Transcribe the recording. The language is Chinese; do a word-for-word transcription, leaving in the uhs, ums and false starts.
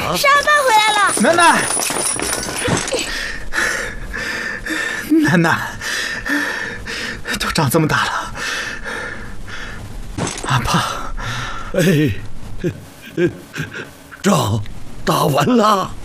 是阿爸回来了。 楠楠，楠楠，都长这么大了，阿爸， 哎，仗打完了。